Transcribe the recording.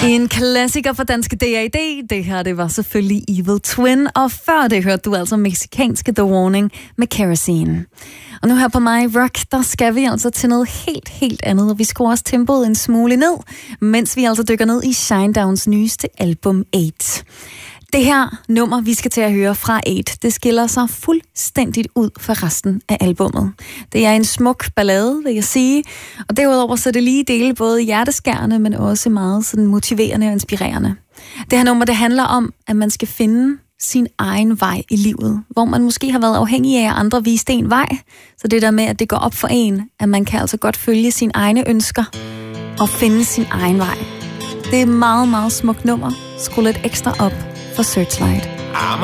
En klassiker for danske D.A.D. Det her, det var selvfølgelig Evil Twin, og før det hørte du altså mexikanske The Warning med Kerosene. Og nu her på My Rock, der skal vi altså til noget helt andet, og vi skruer også tempoet en smule ned, mens vi altså dykker ned i Shinedowns nyeste album 8. Det her nummer, vi skal til at høre fra 8, det skiller sig fuldstændigt ud fra resten af albummet. Det er en smuk ballade, vil jeg sige, og derudover så er det lige dele både hjerteskærende, men også meget sådan motiverende og inspirerende. Det her nummer, det handler om, at man skal finde sin egen vej i livet, hvor man måske har været afhængig af, at andre viste en vej. Så det der med, at det går op for en, at man kan altså godt følge sine egne ønsker og finde sin egen vej. Det er et meget, meget smukt nummer. Skru lidt ekstra op for Searchlight. I'm